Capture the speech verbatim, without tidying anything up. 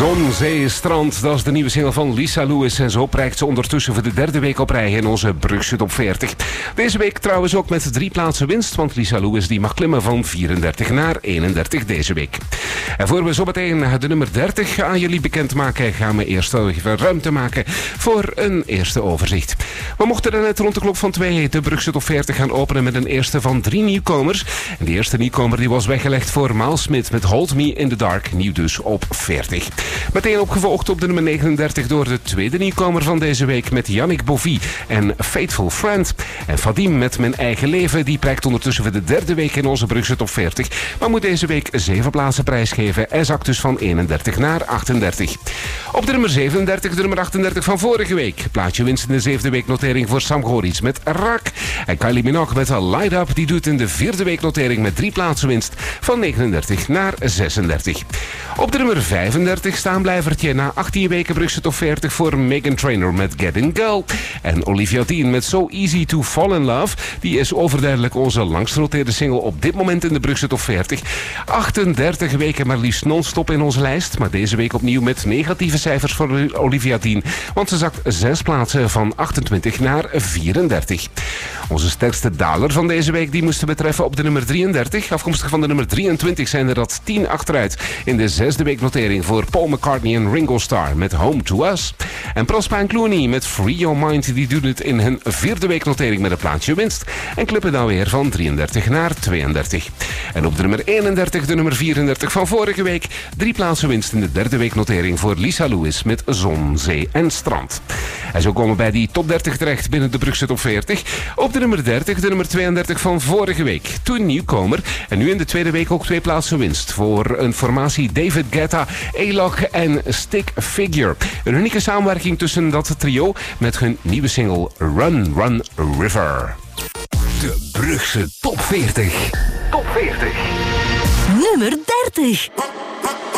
Zon, zee, strand, dat is de nieuwe single van Lisa Lewis. En zo prijkt ze ondertussen voor de derde week op rij in onze Brugse Top veertig. Deze week trouwens ook met drie plaatsen winst, want Lisa Lewis die mag klimmen van vierendertig naar eenendertig deze week. En voor we zo meteen de nummer dertig aan jullie bekendmaken, gaan we eerst even ruimte maken voor een eerste overzicht. We mochten er net rond de klok van twee de Brugse Top veertig gaan openen met een eerste van drie nieuwkomers. En de eerste nieuwkomer die was weggelegd voor Miles Smith met Hold Me in the Dark, nieuw dus op veertig. Meteen opgevolgd op de nummer negenendertig door de tweede nieuwkomer van deze week met Yannick Bovie en Faithful Friend. En Vadim met Mijn Eigen Leven, die prijkt ondertussen voor de derde week in onze Brugse Top veertig, maar moet deze week zeven plaatsen prijsgeven en zakt dus van eenendertig naar achtendertig. Op de nummer zevenendertig, de nummer achtendertig van vorige week. Plaatje winst in de zevende week notering voor Sam Goritz met Rak. En Kylie Minogue met Light Up, die doet in de vierde week notering met drie plaatsen winst van negenendertig naar zesendertig. Op de nummer vijfendertig staan blijvertje na achttien weken Brugse Top veertig voor Meghan Trainor met Getting Girl. En Olivia Dean met So Easy to Fall in Love. Die is overduidelijk onze langst roteerde single op dit moment in de Brugse Top veertig. achtendertig weken maar liefst non-stop in onze lijst. Maar deze week opnieuw met negatieve cijfers voor Olivia Dean. Want ze zakt zes plaatsen van achtentwintig naar vierendertig. Onze sterkste daler van deze week die moesten betreffen op de nummer drieëndertig. Afkomstig van de nummer drieëntwintig zijn er dat tien achteruit in de zesde week notering voor Paul McCartney en Ringo Starr met Home to Us. En Prosper en Clooney met Free Your Mind, die doen het in hun vierde week notering met een plaatsje winst. En klippen dan weer van drieëndertig naar tweeëndertig. En op de nummer eenendertig, de nummer vierendertig van vorige week, drie plaatsen winst in de derde week notering voor Lisa Lewis met Zon, Zee en Strand. En zo komen we bij die top dertig terecht binnen de Brugse Top veertig. Op de nummer dertig, de nummer tweeëndertig van vorige week. Toen nieuwkomer en nu in de tweede week ook twee plaatsen winst voor een formatie David Guetta, A-Lock en Stick Figure. Een unieke samenwerking tussen dat trio met hun nieuwe single Run, Run, River. De Brugse Top veertig. Top veertig. Nummer dertig.